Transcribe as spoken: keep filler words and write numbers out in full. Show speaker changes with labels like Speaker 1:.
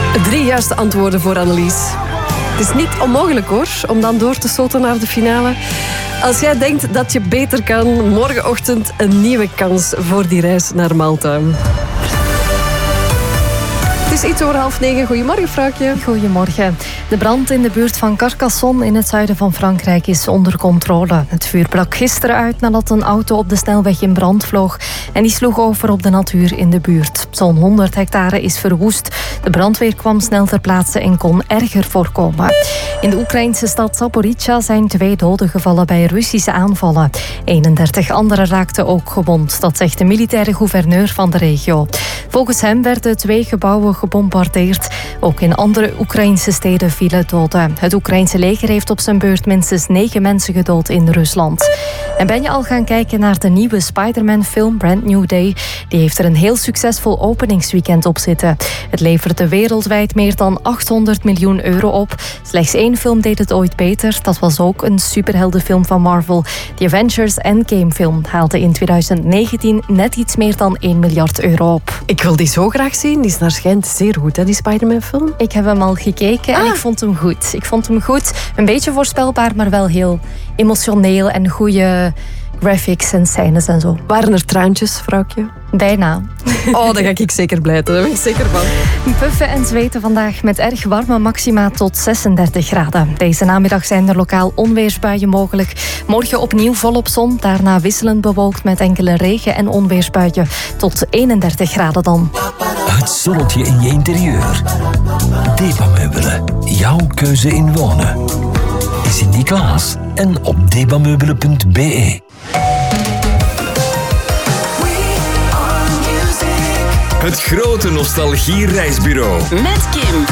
Speaker 1: Drie juiste antwoorden voor Annelies. Het is niet onmogelijk hoor, om dan door te stoten naar de finale. Als jij denkt dat je beter kan, morgenochtend een nieuwe kans voor die reis naar Malta. Het is iets over half negen. Goedemorgen, vrouwtje.
Speaker 2: Goedemorgen. De brand in de buurt van Carcassonne in het zuiden van Frankrijk is onder controle. Het vuur brak gisteren uit nadat een auto op de snelweg in brand vloog en die sloeg over op de natuur in de buurt. Zo'n honderd hectare is verwoest. De brandweer kwam snel ter plaatse en kon erger voorkomen. In de Oekraïnse stad Zaporizhzhia zijn twee doden gevallen bij Russische aanvallen. eenendertig anderen raakten ook gewond. Dat zegt de militaire gouverneur van de regio. Volgens hem werden twee gebouwen gebombardeerd. Ook in andere Oekraïnse steden vielen doden. Het Oekraïnse leger heeft op zijn beurt minstens negen mensen gedood in Rusland. En ben je al gaan kijken naar de nieuwe Spider-Man-film Brand New Day? Die heeft er een heel succesvol openingsweekend op zitten. Het leverde wereldwijd meer dan achthonderd miljoen euro op. Slechts één film deed het ooit beter. Dat was ook een superheldenfilm van Marvel. The Avengers Endgame film haalde in twintig negentien net iets meer dan één miljard euro op.
Speaker 1: Ik wil die zo graag zien. Die is naar schijnt zeer goed, hè, die Spider-Man-film.
Speaker 2: Ik heb hem al gekeken en
Speaker 1: ah.
Speaker 2: ik vond hem goed. Ik vond hem goed. Een beetje voorspelbaar, maar wel heel emotioneel en goede graphics en scènes en zo.
Speaker 1: Waren er traantjes, vrouwtje?
Speaker 2: Bijna.
Speaker 1: Oh, daar ga ik zeker blij zijn. Daar ben ik zeker van.
Speaker 2: Puffen en zweten vandaag met erg warme maxima tot zesendertig graden. Deze namiddag zijn er lokaal onweersbuien mogelijk. Morgen opnieuw volop zon, daarna wisselend bewolkt met enkele regen- en onweersbuien. Tot eenendertig graden dan.
Speaker 3: Het zonnetje in je interieur. Depa-meubelen. Jouw keuze in wonen. Sint-Niklaas en op depameubelen punt b e.
Speaker 4: Het grote nostalgie-reisbureau.
Speaker 5: Met Kim.